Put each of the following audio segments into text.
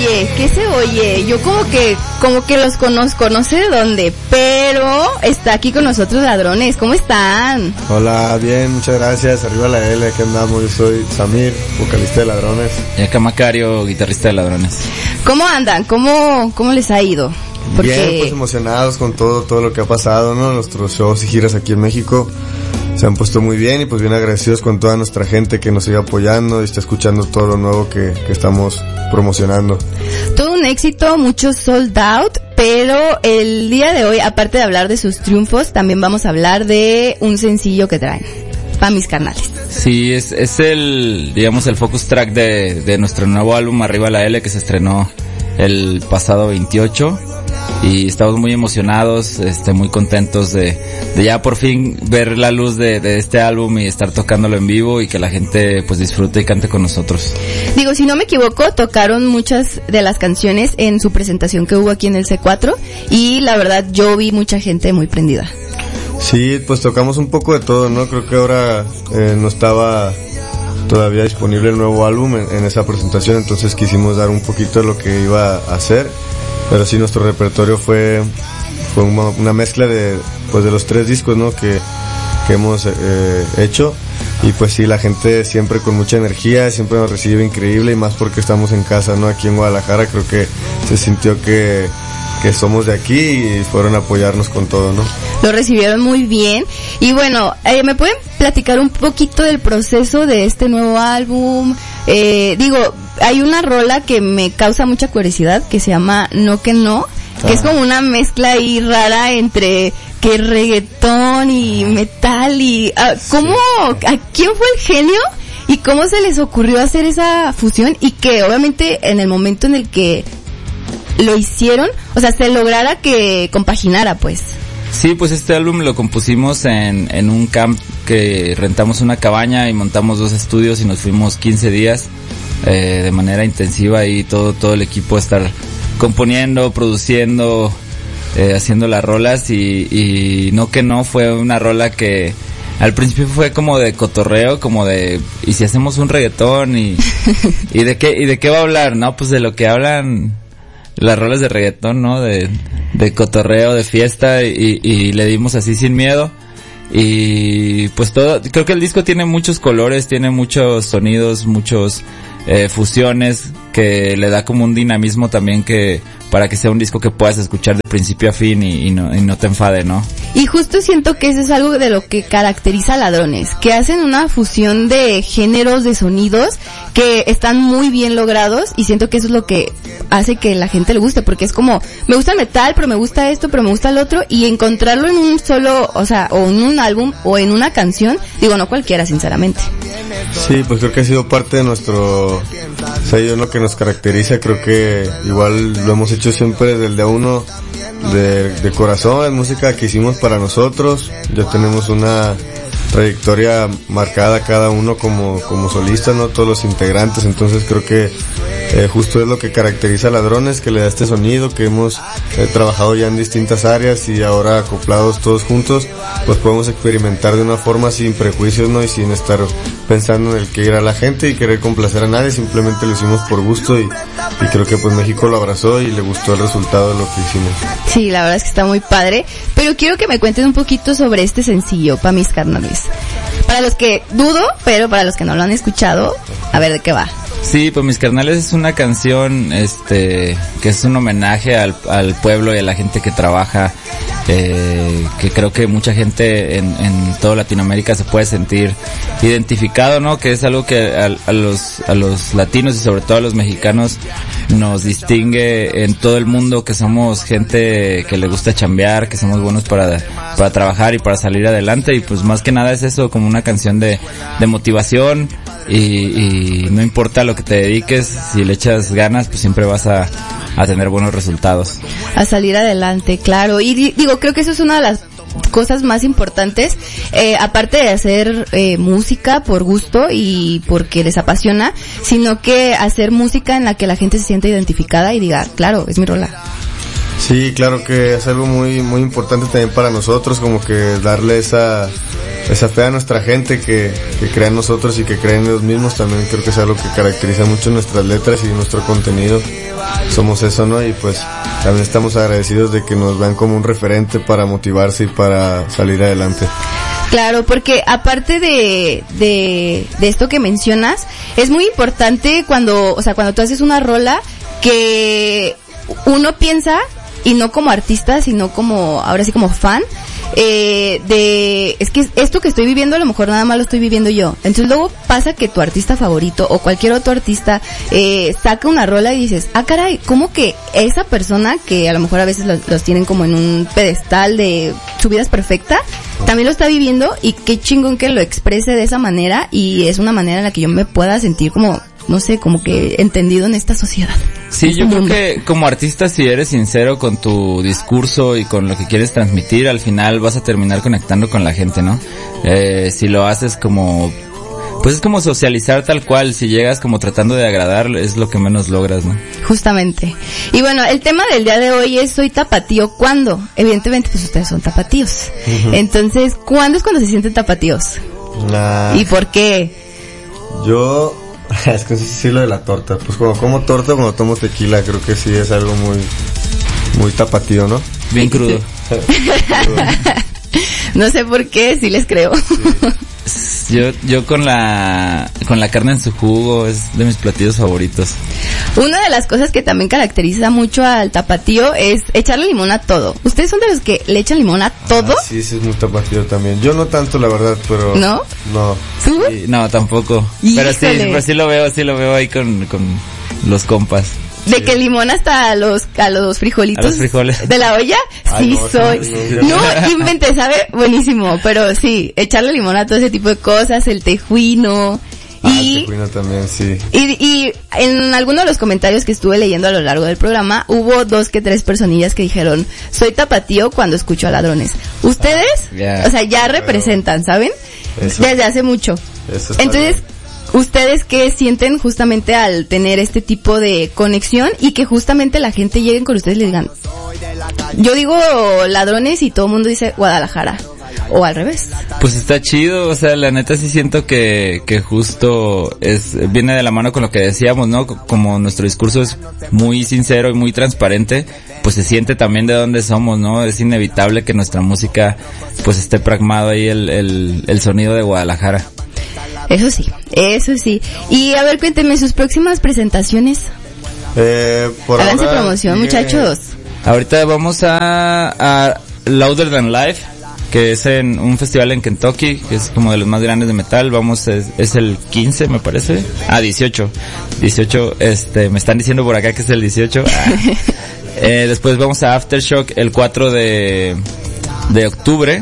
oye? ¿Qué se oye? Yo como que los conozco, no sé de dónde, pero está aquí con nosotros Ladrones. ¿Cómo están? Hola, bien, muchas gracias. Arriba la L, aquí andamos. Yo soy Samir, vocalista de Ladrones. Y acá Macario, guitarrista de Ladrones. ¿Cómo andan? ¿Cómo les ha ido? Porque... Bien, pues emocionados con todo lo que ha pasado, ¿no? Nuestros shows y giras aquí en México se han puesto muy bien y pues bien agradecidos con toda nuestra gente que nos sigue apoyando y está escuchando todo lo nuevo que estamos promocionando. Todo un éxito, muchos sold out, pero el día de hoy, aparte de hablar de sus triunfos, también vamos a hablar de un sencillo que traen, Pa' Mis Carnales. Sí, es el, digamos, el focus track de nuestro nuevo álbum Arriba la L, que se estrenó el pasado 28. Y estamos muy emocionados, muy contentos de ya por fin ver la luz de este álbum y estar tocándolo en vivo y que la gente pues disfrute y cante con nosotros. Digo, si no me equivoco, tocaron muchas de las canciones en su presentación que hubo aquí en el C4 y la verdad yo vi mucha gente muy prendida. Sí, pues tocamos un poco de todo, ¿no? Creo que ahora no estaba todavía disponible el nuevo álbum en esa presentación, entonces quisimos dar un poquito de lo que iba a hacer. Pero sí, nuestro repertorio fue una mezcla de los 3 discos, ¿no? que hemos hecho. Y pues sí, la gente siempre con mucha energía, siempre nos recibe increíble y más porque estamos en casa, ¿no? Aquí en Guadalajara creo que se sintió que somos de aquí y fueron a apoyarnos con todo, ¿no? Lo recibieron muy bien. Y bueno, ¿me pueden platicar un poquito del proceso de este nuevo álbum? Hay una rola que me causa mucha curiosidad que se llama No que No, que es como una mezcla ahí rara entre que reggaetón y metal y ¿cómo? ¿A quién fue el genio? ¿Y cómo se les ocurrió hacer esa fusión? Y que obviamente en el momento en el que lo hicieron, o sea, se lograra que compaginara, pues. Sí, pues este álbum lo compusimos en un camp que rentamos una cabaña y montamos 2 estudios y nos fuimos 15 días de manera intensiva y todo el equipo estar componiendo, produciendo, haciendo las rolas y No que No fue una rola que al principio fue como de cotorreo, como de ¿y si hacemos un reggaetón? y de qué va a hablar? No, pues de lo que hablan las rolas de reggaetón, ¿no? De cotorreo, de fiesta y le dimos así sin miedo. Y pues creo que el disco tiene muchos colores, tiene muchos sonidos, muchos fusiones que le da como un dinamismo también que para que sea un disco que puedas escuchar de principio a fin y no te enfade, ¿no? Y justo siento que eso es algo de lo que caracteriza a Ladrones, que hacen una fusión de géneros, de sonidos que están muy bien logrados y siento que eso es lo que hace que la gente le guste, porque es como, me gusta el metal, pero me gusta esto, pero me gusta el otro, y encontrarlo en un solo, o sea, o en un álbum o en una canción, digo, no cualquiera, sinceramente. Sí, pues creo que ha sido parte de nuestro sello, ¿no? Que nos caracteriza. Creo que igual lo hemos hecho siempre desde el día uno de corazón, es música que hicimos para nosotros. Ya tenemos una trayectoria marcada cada uno como solista, ¿no? Todos los integrantes, entonces creo que justo es lo que caracteriza a Ladrones, que le da este sonido, que hemos trabajado ya en distintas áreas y ahora acoplados todos juntos, pues podemos experimentar de una forma sin prejuicios, ¿no? Y sin estar pensando en el que ir a la gente y querer complacer a nadie, simplemente lo hicimos por gusto y creo que pues México lo abrazó y le gustó el resultado de lo que hicimos. Sí, la verdad es que está muy padre, pero quiero que me cuenten un poquito sobre este sencillo, Pa' Mis Carnales. Para los que dudo, pero para los que no lo han escuchado, a ver de qué va. Sí, pues Mis Carnales es una canción que es un homenaje al pueblo y a la gente que trabaja, que creo que mucha gente en toda Latinoamérica se puede sentir identificado, ¿no? Que es algo que a los latinos y sobre todo a los mexicanos nos distingue en todo el mundo, que somos gente que le gusta chambear, que somos buenos para trabajar y para salir adelante, y pues más que nada es eso, como una canción de motivación. Y no importa lo que te dediques, si le echas ganas, pues siempre vas a tener buenos resultados. A salir adelante, claro. Y digo, creo que eso es una de las cosas más importantes, aparte de hacer música por gusto y porque les apasiona, sino que hacer música en la que la gente se sienta identificada y diga, claro, es mi rola. Sí, claro que es algo muy muy importante también para nosotros, como que darle esa fe a nuestra gente que crea en nosotros y que cree en ellos mismos. También creo que es algo que caracteriza mucho nuestras letras y nuestro contenido. Somos eso, ¿no? Y pues también estamos agradecidos de que nos vean como un referente para motivarse y para salir adelante. Claro, porque aparte de esto que mencionas, es muy importante cuando tú haces una rola que uno piensa, y no como artista, sino como, ahora sí como fan, es que esto que estoy viviendo a lo mejor nada más lo estoy viviendo yo. Entonces luego pasa que tu artista favorito o cualquier otro artista saca una rola y dices, ah caray, ¿cómo que esa persona que a lo mejor a veces los tienen como en un pedestal de su vida es perfecta, también lo está viviendo? Y qué chingón que lo exprese de esa manera, y es una manera en la que yo me pueda sentir como, no sé, como que entendido en esta sociedad. Sí, yo creo que como artista, si eres sincero con tu discurso y con lo que quieres transmitir, al final vas a terminar conectando con la gente, ¿no? Si lo haces como, pues es como socializar tal cual. Si llegas como tratando de agradar, es lo que menos logras, ¿no? Justamente. Y bueno, el tema del día de hoy es soy tapatío, ¿cuándo? Evidentemente, pues ustedes son tapatíos. Entonces, ¿cuándo es cuando se sienten tapatíos? ¿Y por qué? Yo... Es que sí, lo de la torta. Pues cuando como torta, cuando tomo tequila, creo que sí es algo muy muy tapatío, ¿no? Bien crudo. No sé por qué, sí les creo. Sí. Yo con la carne en su jugo es de mis platillos favoritos. Una de las cosas que también caracteriza mucho al tapatío es echarle limón a todo. ¿Ustedes son de los que le echan limón a todo? Sí, es muy tapatío también. Yo no tanto, la verdad, pero... ¿No? No. ¿Tú? Sí, no, tampoco. Híjole. Pero sí lo veo ahí con los compas. ¿De que limón hasta a los frijolitos? A los frijoles. ¿De la olla? Ay, Sí, no, soy. no. No, invente, ¿sabe? Buenísimo. Pero sí, echarle limón a todo ese tipo de cosas, el tejuino. El tejuino también, sí. Y en algunos de los comentarios que estuve leyendo a lo largo del programa, hubo 2 que 3 personillas que dijeron, soy tapatío cuando escucho a Ladrones. ¿Ustedes? O sea, ya representan, ¿saben? Eso. Desde hace mucho. Eso está Entonces, bien. ¿ustedes qué sienten justamente al tener este tipo de conexión y que justamente la gente llegue con ustedes y les digan, yo digo Ladrones y todo el mundo dice Guadalajara? O al revés. Pues está chido, o sea, la neta sí siento que justo viene de la mano con lo que decíamos, ¿no? Como nuestro discurso es muy sincero y muy transparente, pues se siente también de dónde somos, ¿no? Es inevitable que nuestra música pues esté pragmado ahí el sonido de Guadalajara. Eso sí. Y a ver, cuéntenme sus próximas presentaciones. Háganse promoción, muchachos. Ahorita vamos a Louder Than Life, que es en un festival en Kentucky, que es como de los más grandes de metal. Es el 15, me parece. 18, me están diciendo por acá que es el 18. Después vamos a Aftershock el 4 de octubre.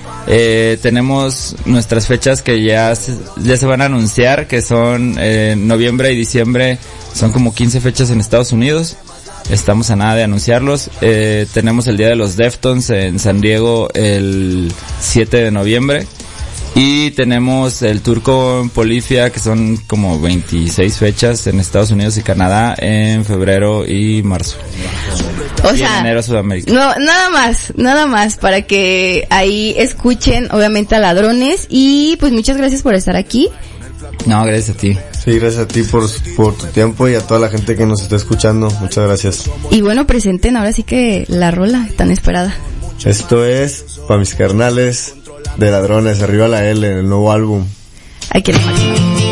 Tenemos nuestras fechas que ya se van a anunciar, que son noviembre y diciembre. Son como 15 fechas en Estados Unidos. Estamos a nada de anunciarlos. Tenemos el Día de los Deftones en San Diego el 7 de noviembre. Y tenemos el tour con Polifia, que son como 26 fechas en Estados Unidos y Canadá en febrero y marzo. O y sea, en enero Sudamérica. No, nada más para que ahí escuchen obviamente a Ladrones. Y pues muchas gracias por estar aquí. No, gracias a ti. Sí, gracias a ti por tu tiempo y a toda la gente que nos está escuchando. Muchas gracias. Y bueno, presenten ahora sí que la rola tan esperada. Esto es para mis carnales de Ladrones, arriba la L, el nuevo álbum. Hay que